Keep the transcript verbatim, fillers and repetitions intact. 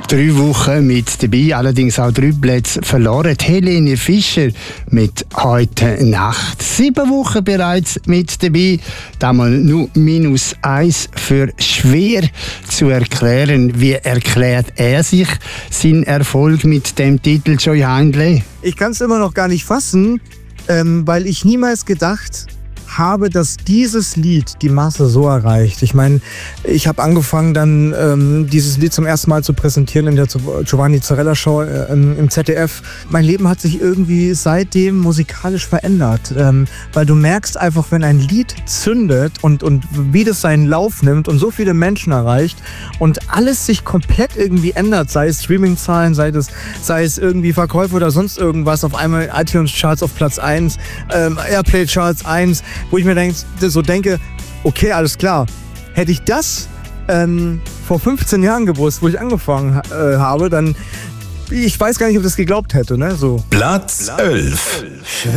Drei Wochen mit dabei, allerdings auch drei Plätze verloren. Helene Fischer mit «Heute Nacht». Sieben Wochen bereits mit dabei. Damals nur minus eins für «Schwer» zu erklären. Wie erklärt er sich seinen Erfolg mit dem Titel, Joy Hindley? Ich kann es immer noch gar nicht fassen, ähm, weil ich niemals gedacht habe, dass dieses Lied die Masse so erreicht. Ich meine, ich habe angefangen dann ähm, dieses Lied zum ersten Mal zu präsentieren in der Giovanni Zarella Show äh, im Z D F. Mein Leben hat sich irgendwie seitdem musikalisch verändert, ähm, weil du merkst einfach, wenn ein Lied zündet und, und wie das seinen Lauf nimmt und so viele Menschen erreicht und alles sich komplett irgendwie ändert, sei es Streaming-Zahlen, sei es, sei es irgendwie Verkäufe oder sonst irgendwas, auf einmal iTunes-Charts auf Platz eins, ähm, Airplay-Charts eins, wo ich mir denk, so denke, okay, alles klar, hätte ich das ähm, vor fünfzehn Jahren gewusst, wo ich angefangen äh, habe, dann, ich weiß gar nicht, ob ich das geglaubt hätte. Ne? So. Platz elf.